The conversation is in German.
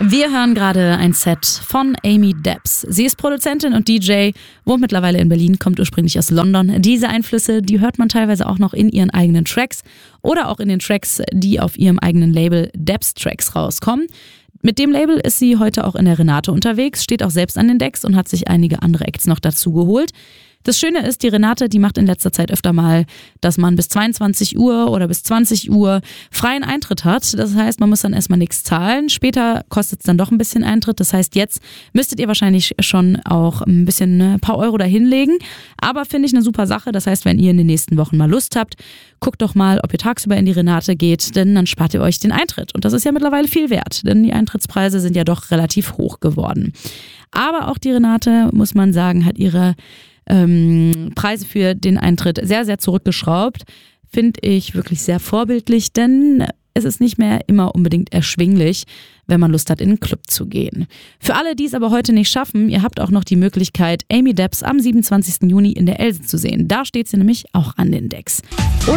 Wir hören gerade ein Set von Amy Debs. Sie ist Produzentin und DJ, wohnt mittlerweile in Berlin, kommt ursprünglich aus London. Diese Einflüsse, die hört man teilweise auch noch in ihren eigenen Tracks oder auch in den Tracks, die auf ihrem eigenen Label Debs Tracks rauskommen. Mit dem Label ist sie heute auch in der Renate unterwegs, steht auch selbst an den Decks und hat sich einige andere Acts noch dazu geholt. Das Schöne ist, die Renate, die macht in letzter Zeit öfter mal, dass man bis 22 Uhr oder bis 20 Uhr freien Eintritt hat. Das heißt, man muss dann erstmal nichts zahlen. Später kostet es dann doch ein bisschen Eintritt. Das heißt, jetzt müsstet ihr wahrscheinlich schon auch ein paar Euro da hinlegen. Aber finde ich eine super Sache. Das heißt, wenn ihr in den nächsten Wochen mal Lust habt, guckt doch mal, ob ihr tagsüber in die Renate geht, denn dann spart ihr euch den Eintritt. Und das ist ja mittlerweile viel wert, denn die Eintrittspreise sind ja doch relativ hoch geworden. Aber auch die Renate, muss man sagen, hat ihre Preise für den Eintritt sehr, sehr zurückgeschraubt. Finde ich wirklich sehr vorbildlich, denn es ist nicht mehr immer unbedingt erschwinglich, wenn man Lust hat, in einen Club zu gehen. Für alle, die es aber heute nicht schaffen, ihr habt auch noch die Möglichkeit, Amy Debs am 27. Juni in der Else zu sehen. Da steht sie nämlich auch an den Decks. Oder